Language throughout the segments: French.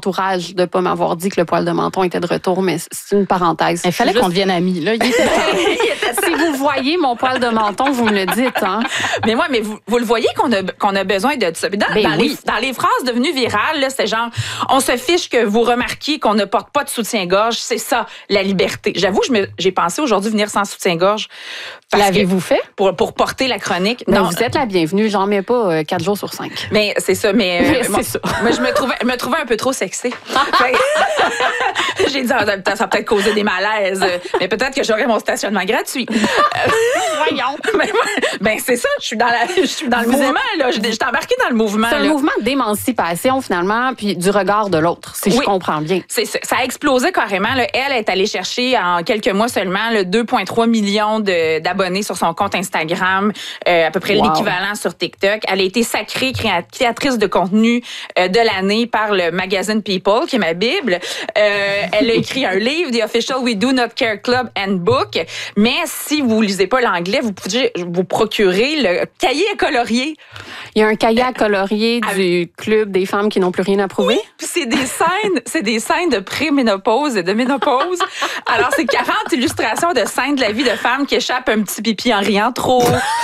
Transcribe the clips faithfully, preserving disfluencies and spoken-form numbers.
entourage de pas m'avoir dit que le poil de menton était de retour, mais c'est une parenthèse. Il fallait Juste... qu'on devienne amis. Là. Il était si vous voyez mon poil de menton, vous me le dites. Hein? Mais moi, mais vous, vous le voyez qu'on a, qu'on a besoin de ça. Dans, ben dans, oui. les, dans les phrases devenues virales, là, c'est genre, on se fiche que vous remarquiez qu'on ne porte pas de soutien-gorge. C'est ça, la liberté. J'avoue, je me, j'ai pensé aujourd'hui venir sans soutien-gorge. L'avez-vous fait? Pour, pour porter la chronique. Ben, non, vous êtes la bienvenue. J'en mets pas euh, quatre jours sur cinq. Mais c'est ça. Mais, mais euh, c'est moi, ça. moi, je me trouvais, me trouvais un peu trop sexy. J'ai dit, ah, ça va peut-être causer des malaises. Mais peut-être que j'aurai mon stationnement gratuit. Voyons. Ben, ben, c'est ça. Je suis dans, la, je suis dans le Vous... mouvement. Là. Je, je suis embarquée dans le mouvement. C'est un là. mouvement d'émancipation, finalement, puis du regard de l'autre, si oui. je comprends bien. C'est ça. Ça a explosé carrément. Là. Elle est allée chercher en quelques mois seulement le deux virgule trois millions de, d'abonnés sur son compte Instagram, euh, à peu près wow. l'équivalent sur TikTok. Elle a été sacrée créatrice de contenu euh, de l'année par le magazine People, qui est ma Bible. Euh, elle a écrit un livre, The Official We Do Not Care Club Handbook. Mais si vous lisez pas l'anglais, vous pouvez vous procurer le cahier à colorier. Il y a un cahier à colorier euh, du club des femmes qui n'ont plus rien à prouver. Oui, puis c'est des scènes, c'est des scènes de pré-ménopause et de ménopause. Alors c'est quarante illustrations de scènes de la vie de femmes qui échappent un petit pipi en riant trop.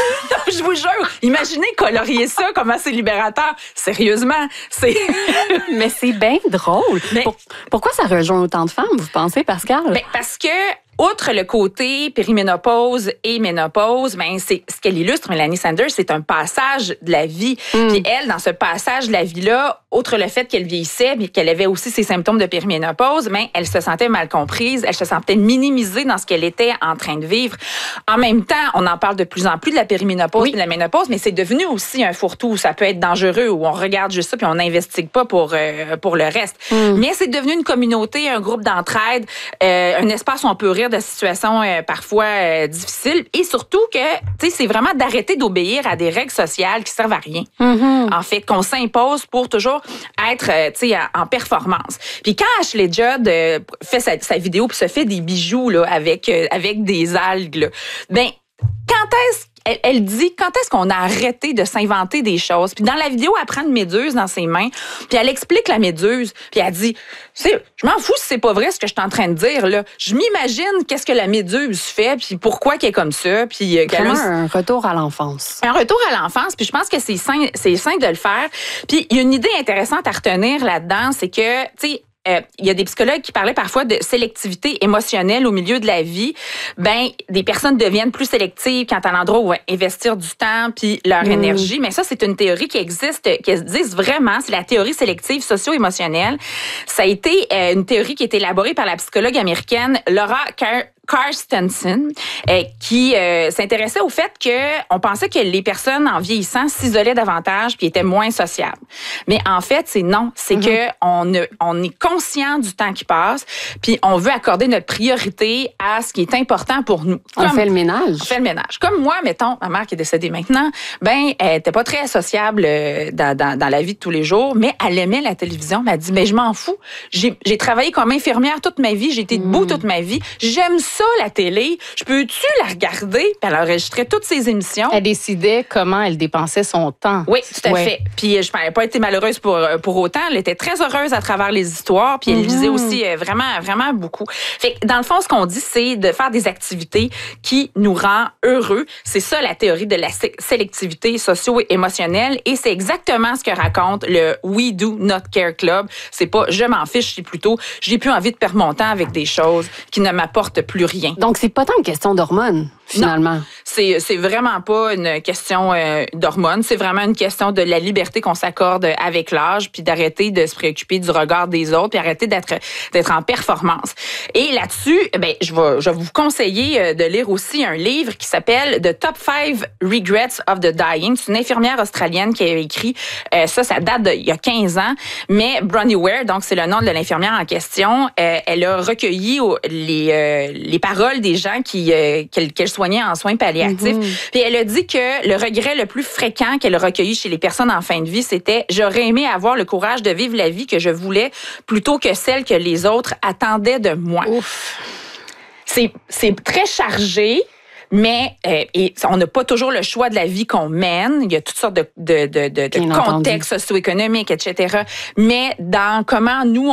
Je vous jure, imaginez colorier ça, comment c'est libérateur. Sérieusement, c'est... Mais c'est bien drôle. Mais... Pour, pourquoi ça rejoint autant de femmes, vous pensez, Pascal? Ben parce que... Outre le côté périménopause et ménopause, ben c'est ce qu'elle illustre, Melanie Sanders, c'est un passage de la vie. Mm. Puis elle, dans ce passage de la vie-là, outre le fait qu'elle vieillissait, mais qu'elle avait aussi ses symptômes de périménopause, ben elle se sentait mal comprise, elle se sentait minimisée dans ce qu'elle était en train de vivre. En même temps, on en parle de plus en plus de la périménopause, oui. et de la ménopause, mais c'est devenu aussi un fourre-tout où ça peut être dangereux, où on regarde juste ça puis on n'investigue pas pour euh, pour le reste. Mm. Mais c'est devenu une communauté, un groupe d'entraide, euh, un espace où on peut rire de situations euh, parfois euh, difficiles et surtout que tu sais c'est vraiment d'arrêter d'obéir à des règles sociales qui servent à rien. Mm-hmm. En fait, qu'on s'impose pour toujours être euh, tu sais en performance. Puis quand Ashley Judd euh, fait sa, sa vidéo puis se fait des bijoux là avec euh, avec des algues, là, ben quand est-ce Elle, elle dit quand est-ce qu'on a arrêté de s'inventer des choses. Puis dans la vidéo, elle prend une méduse dans ses mains, puis elle explique la méduse, puis elle dit, c'est, je m'en fous si c'est pas vrai ce que je suis en train de dire là. Je m'imagine qu'est-ce que la méduse fait, puis pourquoi qu'elle est comme ça, puis euh, vraiment un retour à l'enfance. Un retour à l'enfance, puis je pense que c'est sain, c'est sain de le faire. Puis il y a une idée intéressante à retenir là-dedans, c'est que tu sais. Euh, il y a des psychologues qui parlaient parfois de sélectivité émotionnelle au milieu de la vie. Ben, des personnes deviennent plus sélectives quand à l'endroit où investir du temps puis leur mmh. énergie. Mais ça, c'est une théorie qui existe, qui existe vraiment. C'est la théorie sélective socio-émotionnelle. Ça a été euh, une théorie qui a été élaborée par la psychologue américaine Laura Car- Carstensen, euh, qui euh, s'intéressait au fait que on pensait que les personnes en vieillissant s'isolaient davantage puis étaient moins sociables. Mais en fait, c'est non, c'est mm-hmm. que on, on est conscient du temps qui passe, puis on veut accorder notre priorité à ce qui est important pour nous. Comme, on fait le ménage. On fait le ménage. Comme moi, mettons, ma mère qui est décédée maintenant, ben elle était pas très sociable dans, dans, dans la vie de tous les jours, mais elle aimait la télévision. Elle m'a dit, mais je m'en fous. J'ai, j'ai travaillé comme infirmière toute ma vie, j'ai été debout mm. toute ma vie. J'aime ça, la télé. Je peux-tu la regarder? Puis elle enregistrait toutes ses émissions. Elle décidait comment elle dépensait son temps. Oui, tout à ouais. fait. Puis je n'avais pas été malheureuse pour, pour autant. Elle était très heureuse à travers les histoires. Puis elle mm-hmm. lisait aussi euh, vraiment, vraiment beaucoup. Fait que dans le fond, ce qu'on dit, c'est de faire des activités qui nous rend heureux. C'est ça la théorie de la sé- sélectivité socio-émotionnelle. Et c'est exactement ce que raconte le We Do Not Care Club. C'est pas je m'en fiche, c'est plutôt j'ai plus envie de perdre mon temps avec des choses qui ne m'apportent plus rien. Donc, c'est pas tant une question d'hormones, finalement. Non, c'est, c'est vraiment pas une question euh, d'hormones. C'est vraiment une question de la liberté qu'on s'accorde avec l'âge, puis d'arrêter de se préoccuper du regard des autres, puis arrêter d'être, d'être en performance. Et là-dessus, ben, je vais, je vais vous conseiller de lire aussi un livre qui s'appelle The Top five Regrets of the Dying. C'est une infirmière australienne qui a écrit euh, ça, ça date d'il y a quinze ans. Mais Bronnie Ware, donc c'est le nom de l'infirmière en question, euh, elle a recueilli les, euh, les paroles des gens qui, euh, qu'elle, qu'elle soignait en soins palliatifs. Mm-hmm. Puis elle a dit que le regret le plus fréquent qu'elle a recueilli chez les personnes en fin de vie, c'était « J'aurais aimé avoir le courage de vivre la vie que je voulais plutôt que celle que les autres attendaient de moi. » Ouf. C'est, c'est très chargé. Mais euh, et on n'a pas toujours le choix de la vie qu'on mène. Il y a toutes sortes de, de, de, de, de contextes socio-économiques, et cetera. Mais dans comment nous